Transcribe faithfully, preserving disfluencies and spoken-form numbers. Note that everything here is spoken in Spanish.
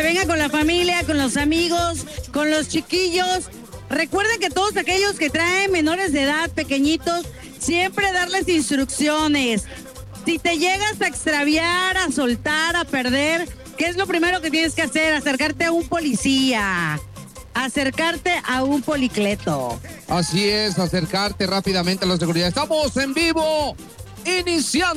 venga con la familia, con los amigos, con los chiquillos. Recuerden que todos aquellos que traen menores de edad, pequeñitos, siempre darles instrucciones. Si te llegas a extraviar, a soltar, a perder, ¿qué es lo primero que tienes que hacer? Acercarte a un policía, acercarte a un policleto. Así es, acercarte rápidamente a la seguridad. Estamos en vivo, iniciando.